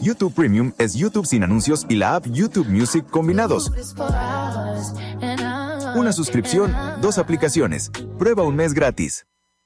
YouTube Premium es YouTube sin anuncios y la app YouTube Music combinados. Una suscripción, 2 aplicaciones. Prueba un mes gratis.